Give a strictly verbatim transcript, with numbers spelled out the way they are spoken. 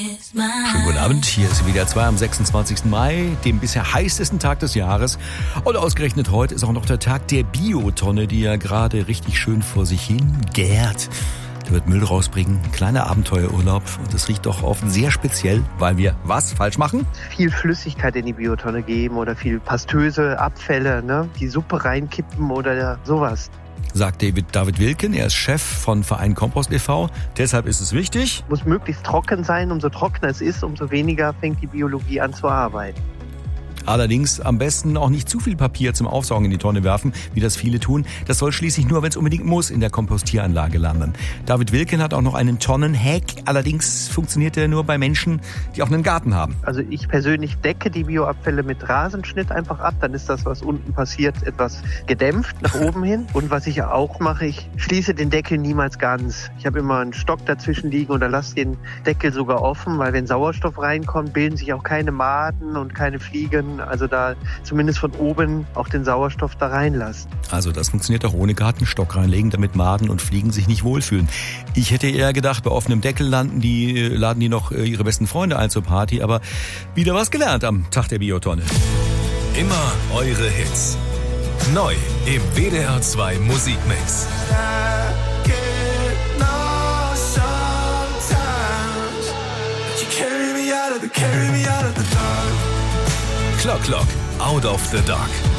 Schönen guten Abend, hier ist W D R zwei am sechsundzwanzigsten Mai, dem bisher heißesten Tag des Jahres. Und ausgerechnet heute ist auch noch der Tag der Biotonne, die ja gerade richtig schön vor sich hin gärt. Der wird Müll rausbringen, ein kleiner Abenteuerurlaub, und es riecht doch oft sehr speziell, weil wir was falsch machen? Viel Flüssigkeit in die Biotonne geben oder viel pastöse Abfälle, ne? Die Suppe reinkippen oder sowas. Sagt David, David Wilken, er ist Chef von Verein Kompost e V Deshalb ist es wichtig. Muss möglichst trocken sein, umso trockener es ist, umso weniger fängt die Biologie an zu arbeiten. Allerdings am besten auch nicht zu viel Papier zum Aufsaugen in die Tonne werfen, wie das viele tun. Das soll schließlich nur, wenn es unbedingt muss, in der Kompostieranlage landen. David Wilken hat auch noch einen Tonnenhack. Allerdings funktioniert der nur bei Menschen, die auch einen Garten haben. Also ich persönlich decke die Bioabfälle mit Rasenschnitt einfach ab. Dann ist das, was unten passiert, etwas gedämpft nach oben hin. Und was ich auch mache, ich schließe den Deckel niemals ganz. Ich habe immer einen Stock dazwischen liegen oder lasse den Deckel sogar offen, weil wenn Sauerstoff reinkommt, bilden sich auch keine Maden und keine Fliegen. Also da zumindest von oben auch den Sauerstoff da reinlassen. Also das funktioniert auch ohne Gartenstock reinlegen, damit Maden und Fliegen sich nicht wohlfühlen. Ich hätte eher gedacht, bei offenem Deckel landen die, laden die noch ihre besten Freunde ein zur Party, aber wieder was gelernt am Tag der Biotonne. Immer eure Hits. Neu im W D R zwei Musikmix. Clock Clock, Out of the Dark.